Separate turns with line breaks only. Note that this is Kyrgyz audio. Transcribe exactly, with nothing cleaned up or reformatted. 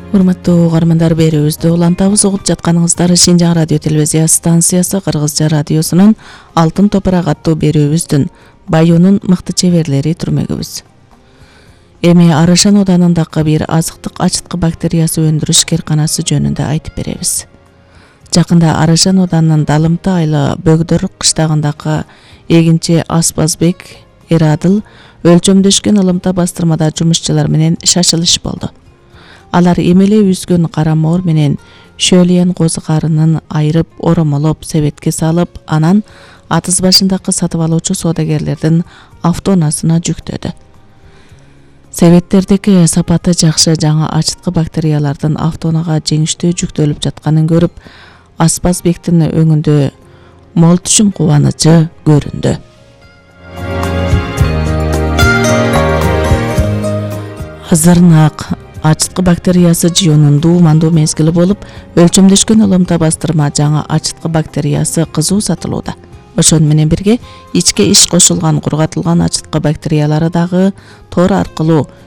Урматтуу угармандар, берүүбүздү улантабыз угуп жатканыңыздар Шинжаң радио телевизия станциясы Кыргызча радиосунун Алтын топурак аттуу берүүбүздүн Баюунун мыкты чеберлери түрмөгүбүз. Эми Арашан оданындагы бир азыктык ачыткы бактериясы өндүрүш керканасы жөнүндө айтып беребиз. Жакында Арашан оданынын Далымты айылы Бөгдөр кыштагындагы эгинчи Аспазбек Эрадыл өлчөмдөшкөн ылымта бастырмада жумушчулар менен шашылыш болду. Алар эмеле үзгөн кара моор менен шөөлөйөн козу карынын айырып, оромолоп, себетке салып, анан атыз башындагы сатып алуучу соодагерлердин автоунасына жүктөдү. Себеттердеги сапаты жакшы жаңы ачыткы бактериялардын автоунага жеңиштүү жүктөлүп жатканын көрүп, Аспазбектин өңүндө мол түшүм кубанычы көрүндү. Азырнаак ачыткы бактериясы жыюунун дуумандуу мезгили болуп, өлчөмдөшкөн ылымта бастырма жаңы ачыткы бактериясы кызуу сатылууда. Ошону менен бирге ичке иш кошулган кургатылган ачыткы бактериялары дагы тор аркылуу